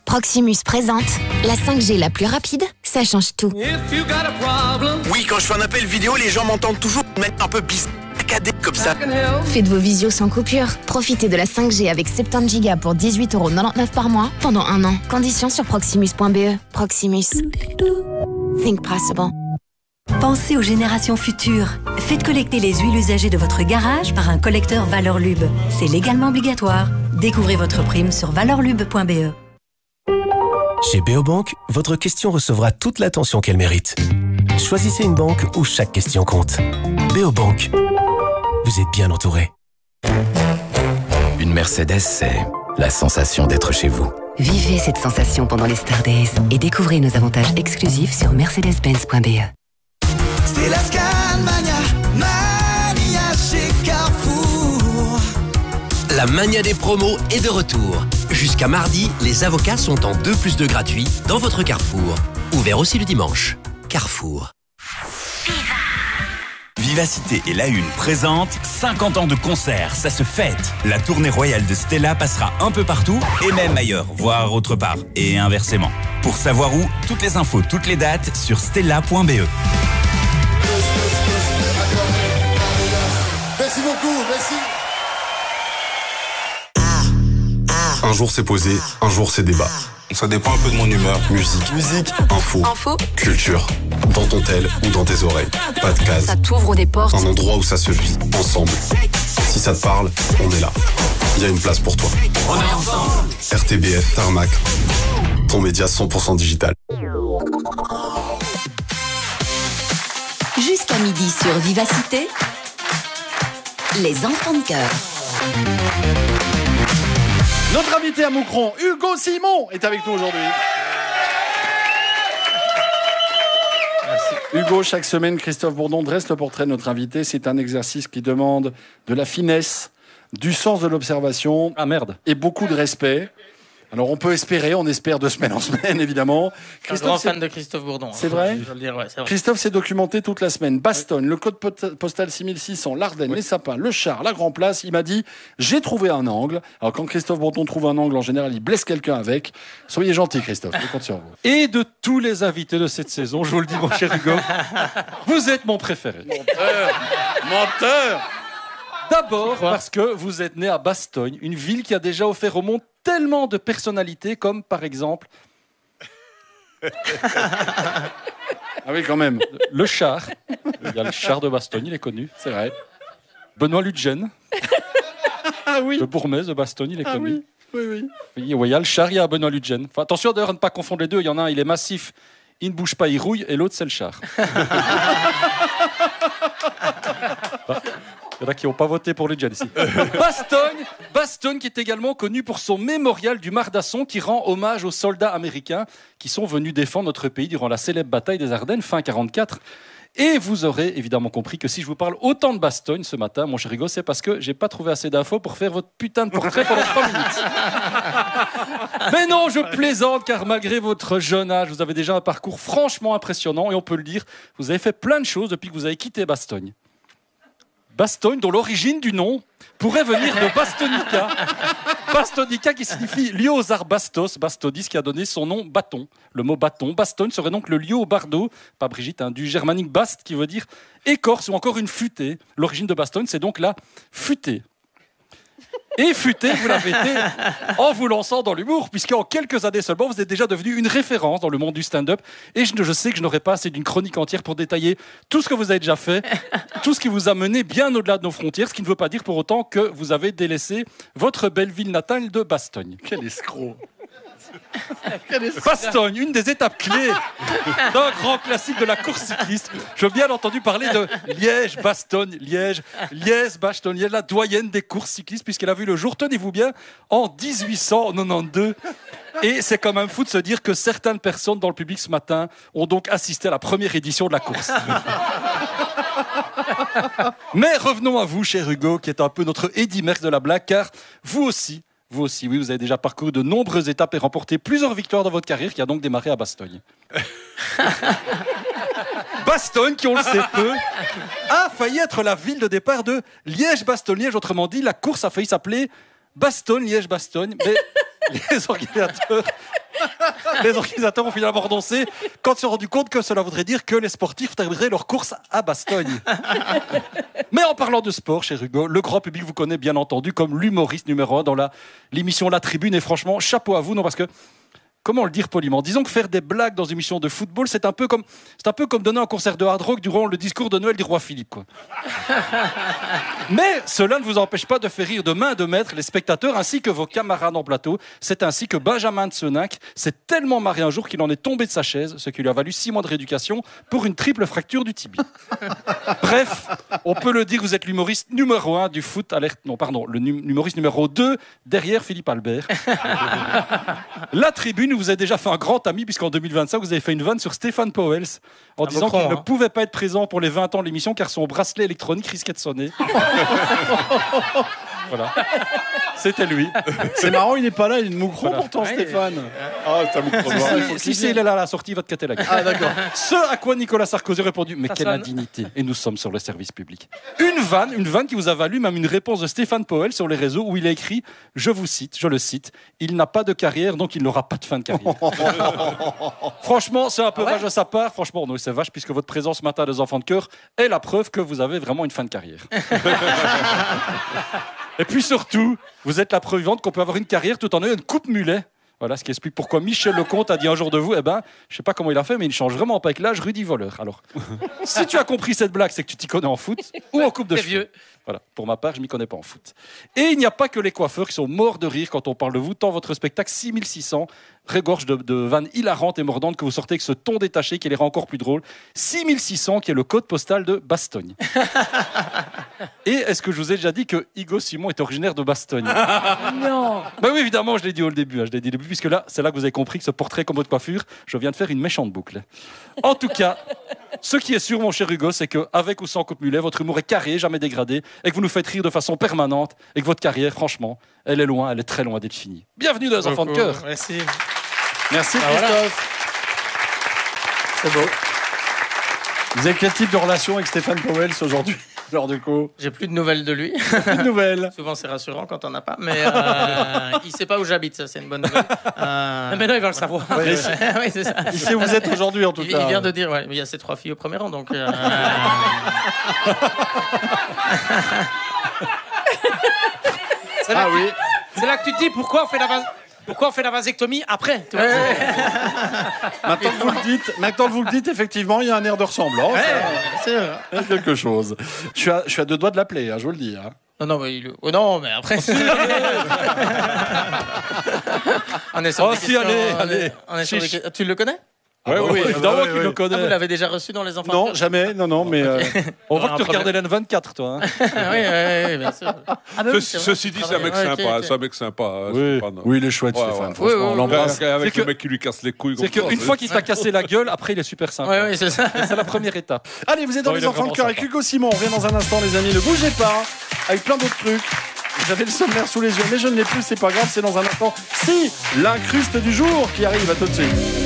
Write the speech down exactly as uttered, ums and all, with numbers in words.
Proximus présente la cinq G la plus rapide, ça change tout. Oui, quand je fais un appel vidéo, les gens m'entendent toujours mettre un peu bizarre, saccadé comme ça. Faites vos visios sans coupure. Profitez de la cinq G avec soixante-dix gigas pour dix-huit euros quatre-vingt-dix-neuf par mois pendant un an. Conditions sur proximus point b e. Proximus. Think possible. Pensez aux générations futures. Faites collecter les huiles usagées de votre garage par un collecteur Valorlube. C'est légalement obligatoire. Découvrez votre prime sur valorlube point b e. Chez Beobank, votre question recevra toute l'attention qu'elle mérite. Choisissez une banque où chaque question compte. Beobank. Vous êtes bien entouré. Une Mercedes, c'est la sensation d'être chez vous. Vivez cette sensation pendant les Star Days et découvrez nos avantages exclusifs sur mercedes benz point b e. C'est la Scanmania, mania chez Carrefour. La mania des promos est de retour. Jusqu'à mardi, les avocats sont en deux plus deux gratuits dans votre Carrefour. Ouvert aussi le dimanche. Carrefour. Vivacité et La Une présente cinquante ans de concert, ça se fête. La tournée royale de Stella passera un peu partout et même ailleurs, voire autre part, et inversement. Pour savoir où, toutes les infos, toutes les dates sur stella point b e. Merci beaucoup, merci. Un jour c'est posé, un jour c'est débat. Ça dépend un peu de mon humeur. Musique, musique, info, Info. culture. Dans ton tel ou dans tes oreilles. Pas de case. Ça t'ouvre des portes. Un endroit où ça se vit, ensemble. Si ça te parle, on est là. Il y a une place pour toi. On est ensemble. R T B F, Tarmac. Ton média cent pour cent digital. Jusqu'à midi sur Vivacité, les enfants de cœur. Notre invité à Moucron, Hugo Simon, est avec nous aujourd'hui. Merci. Hugo, chaque semaine, Christophe Bourdon dresse le portrait de notre invité. C'est un exercice qui demande de la finesse, du sens de l'observation. Ah merde. Et beaucoup de respect. Alors on peut espérer, on espère de semaine en semaine évidemment. Je suis un grand fan de Christophe Bourdon. C'est vrai, je veux le dire, ouais, c'est vrai. Christophe s'est documenté toute la semaine. Bastogne, le code postal six mille six cents, l'Ardenne, oui. Les sapins, le Char, la Grand Place. Il m'a dit, j'ai trouvé un angle. Alors quand Christophe Bourdon trouve un angle, en général, il blesse quelqu'un avec. Soyez gentil Christophe, je compte sur vous. Et de tous les invités de cette saison, je vous le dis mon cher Hugo, vous êtes mon préféré. Menteur, menteur. D'abord parce que vous êtes né à Bastogne, une ville qui a déjà offert au monde tellement de personnalités, comme par exemple... ah oui, quand même. Le Char. Il y a le Char de Bastogne, il est connu, c'est vrai. Benoît Ludgen. Ah oui. Le bourgmestre de Bastogne, il est ah connu. Oui, oui, oui. Oui, il y a le Char, il y a Benoît Ludgen. Enfin, attention d'ailleurs à ne pas confondre les deux. Il y en a un, il est massif, il ne bouge pas, il rouille, et l'autre, c'est le Char. Il y en a qui n'ont pas voté pour Ludgen ici. Bastogne, Bastogne qui est également connu pour son mémorial du Mardasson qui rend hommage aux soldats américains qui sont venus défendre notre pays durant la célèbre bataille des Ardennes, fin quarante-quatre. Et vous aurez évidemment compris que si je vous parle autant de Bastogne ce matin, mon cher Hugo, c'est parce que j'ai pas trouvé assez d'infos pour faire votre putain de portrait pendant trois minutes. Mais non, je plaisante, car malgré votre jeune âge, vous avez déjà un parcours franchement impressionnant, et on peut le dire, vous avez fait plein de choses depuis que vous avez quitté Bastogne. Bastogne, dont l'origine du nom pourrait venir de Bastonica. Bastonica qui signifie lieu aux arts bastos, Bastodis qui a donné son nom bâton. Le mot bâton, Bastogne serait donc le lieu au bardo, pas Brigitte, hein, du germanique bast qui veut dire écorce ou encore une futée. L'origine de Bastogne, c'est donc la futée. Et futé, vous l'avez été en vous lançant dans l'humour, puisqu'en quelques années seulement, vous êtes déjà devenu une référence dans le monde du stand-up. Et je, je sais que je n'aurai pas assez d'une chronique entière pour détailler tout ce que vous avez déjà fait, tout ce qui vous a mené bien au-delà de nos frontières, ce qui ne veut pas dire pour autant que vous avez délaissé votre belle ville natale de Bastogne. Quel escroc! Bastogne, une des étapes clés d'un grand classique de la course cycliste. Je veux bien entendu parler de Liège, Bastogne, Liège, Liège, Bastogne, Liège, la doyenne des courses cyclistes, puisqu'elle a vu le jour, tenez-vous bien, en dix-huit cent quatre-vingt-douze. Et c'est quand même fou de se dire que certaines personnes dans le public ce matin ont donc assisté à la première édition de la course. Mais revenons à vous, cher Hugo, qui est un peu notre Eddy Merckx de la blague, car vous aussi, Vous aussi, oui, vous avez déjà parcouru de nombreuses étapes et remporté plusieurs victoires dans votre carrière, qui a donc démarré à Bastogne. Bastogne, qui on le sait peu, a failli être la ville de départ de Liège-Bastogne-Liège. Autrement dit, la course a failli s'appeler Bastogne-Liège-Bastogne. Mais les organisateurs Les organisateurs ont finalement renoncé quand ils se sont rendus compte que cela voudrait dire que les sportifs termineraient leur course à Bastogne. Mais en parlant de sport, cher Hugo, le grand public vous connaît bien entendu comme l'humoriste numéro un dans la, l'émission La Tribune. Et franchement, chapeau à vous, non, parce que comment le dire poliment ? Disons que faire des blagues dans une émission de football, c'est un peu comme, c'est un peu comme donner un concert de hard rock durant le discours de Noël du roi Philippe, quoi. Mais cela ne vous empêche pas de faire rire de main de maître les spectateurs ainsi que vos camarades en plateau. C'est ainsi que Benjamin de Senac s'est tellement marré un jour qu'il en est tombé de sa chaise, ce qui lui a valu six mois de rééducation pour une triple fracture du tibia. Bref, on peut le dire, vous êtes l'humoriste numéro un du foot alerte. Non, pardon, le num- l'humoriste numéro deux derrière Philippe Albert. La Tribune vous a déjà fait un grand ami puisqu'en deux mille vingt-cinq, vous avez fait une vanne sur Stéphane Powell en Un disant Macron, qu'il hein. ne pouvait pas être présent pour les vingt ans de l'émission car son bracelet électronique risquait de sonner. Voilà. C'était lui. C'est marrant, il n'est pas là, il est de Moucron Voilà. pourtant, Ouais, Stéphane. Ah, t'as Moucron. Si, si, si, si, il est là à la sortie, il va te cater la gueule. Ah, d'accord. Ce à quoi Nicolas Sarkozy a répondu, mais Ça quelle sonne. indignité. Et nous sommes sur le service public. Une vanne, une vanne qui vous a valu même une réponse de Stéphane Powell sur les réseaux où il a écrit, je vous cite, je le cite, il n'a pas de carrière, donc il n'aura pas de fin de carrière. Franchement, c'est un peu Ah ouais vache de sa part. Franchement, non, c'est vache puisque votre présence ce matin des enfants de cœur est la preuve que vous avez vraiment une fin de carrière. Et puis surtout, vous êtes la preuve vivante qu'on peut avoir une carrière tout en ayant une coupe mulet. Voilà, ce qui explique pourquoi Michel Lecomte a dit un jour de vous, eh ben, je sais pas comment il a fait, mais il change vraiment pas avec l'âge, Rudy Voleur. Alors, si tu as compris cette blague, c'est que tu t'y connais en foot ou en coupe de T'es cheveux. vieux. Voilà, pour ma part, je m'y connais pas en foot. Et il n'y a pas que les coiffeurs qui sont morts de rire quand on parle de vous, tant votre spectacle six mille six cents regorge de, de vannes hilarantes et mordantes que vous sortez avec ce ton détaché qui les rend encore plus drôles. six mille six cents qui est le code postal de Bastogne. Et est-ce que je vous ai déjà dit que Hugo Simon est originaire de Bastogne? Non. Ben oui, évidemment, je l'ai dit au début. Hein, je l'ai dit au début, puisque là, c'est là que vous avez compris que ce portrait comme votre coiffure, je viens de faire une méchante boucle. En tout cas, ce qui est sûr, mon cher Hugo, c'est qu'avec ou sans coupe mulet, votre humour est carré, jamais dégradé, et que vous nous faites rire de façon permanente, et que votre carrière, franchement, elle est loin, elle est très loin d'être finie. Bienvenue dans les enfants de cœur. Merci. Merci Ah, voilà. Christophe. C'est beau. Vous avez quel type de relation avec Stéphane Powell aujourd'hui? Alors du coup, J'ai plus de nouvelles de lui. plus de nouvelles. Souvent, c'est rassurant quand on n'a pas. Mais euh, il sait pas où j'habite, ça, c'est une bonne nouvelle. Euh... Maintenant, il va le savoir. Oui, oui, oui. c'est ça. Il sait où vous êtes aujourd'hui en tout il, cas. Il vient de dire, ouais, il y a ces trois filles au premier rang, donc. Euh... C'est là Ah que oui. tu- C'est là que tu te dis pourquoi on fait la vas- pourquoi on fait la vasectomie après. Tu vois, Maintenant que vous le dites, maintenant que vous le dites, effectivement, il y a un air de ressemblance. Ouais, hein. c'est vrai. Il y a quelque chose. Je suis à, je suis à deux doigts de l'appeler, hein, je vous le dis. Hein. Non, non, mais, il... oh, non, mais après. on est sur Oh, des si, questions, allez, on est- allez. on est sur des Chiche. que- Tu le connais? Ah bah oui, évidemment bah oui, qu'il oui. le Ah, vous connaît. l'avez déjà reçu dans les enfants? Non, jamais. Non, non, mais. euh, On voit Un que tu regardes problème. Hélène vingt-quatre, toi. Hein. oui, oui, oui, bien sûr. Ah, bah oui, Ce- c'est vrai. Ceci dit, c'est un mec Ouais, ok, sympa, ok. c'est un mec sympa. hein, Oui, Stéphane. oui, il est chouette, Ouais, Stéphane. ouais. Franchement, Oui, oui, on oui. l'embrasse. Avec, avec C'est le que- mec qui lui casse les couilles. C'est comme ça, qu'une c'est- fois qu'il t'a cassé la gueule, après, il est super sympa. Oui, oui, c'est ça. Et c'est la première étape. Allez, vous êtes dans Bon, les il est enfants de vraiment cœur avec sympa. Hugo Simon. On revient dans un instant, les amis. Ne bougez pas. Avec plein d'autres trucs. J'avais le sommaire sous les yeux, mais je ne l'ai plus. C'est pas grave, c'est dans un instant. Si, l'incruste du jour qui arrive. À tout de suite.